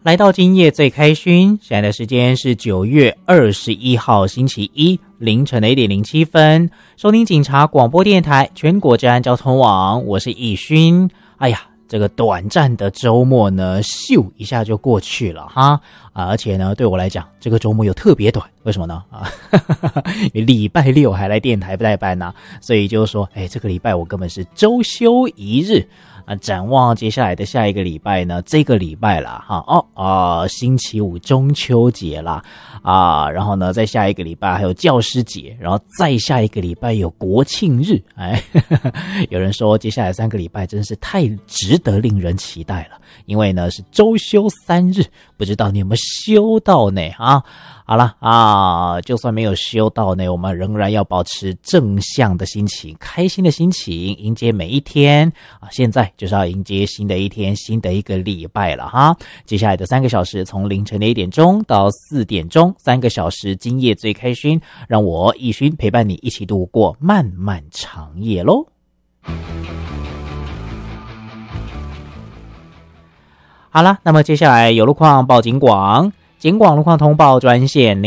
来到今夜最开勋，现在的时间是9月21号星期一凌晨的1点07分，收听警察广播电台全国治安交通网，我是易勋。哎呀，这个短暂的周末呢，咻一下就过去了哈而且呢，对我来讲，这个周末又特别短，为什么呢？礼拜六还来电台代班呢，所以就是说，这个礼拜我根本是周休一日。展望接下来的下一个礼拜呢，这个礼拜啦星期五中秋节啦然后呢，在下一个礼拜还有教师节，然后再下一个礼拜有国庆日，有人说接下来3个礼拜真是太值得令人期待了，因为呢是周休3日，不知道你有没有休到呢好了就算没有休到呢，我们仍然要保持正向的心情，开心的心情，迎接每一天现在就是要迎接新的一天，新的一个礼拜了哈。接下来的3个小时，从凌晨的1点钟到4点钟，3个小时，今夜最开勋，让我易勋陪伴你一起度过漫漫长夜咯。好了，那么接下来有路况报警广。警广路况通报专线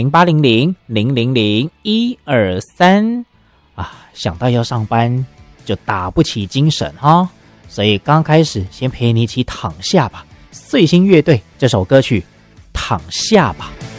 0800-000-123想到要上班就打不起精神所以刚开始先陪你一起躺下吧，碎星乐队这首歌曲《躺下吧》。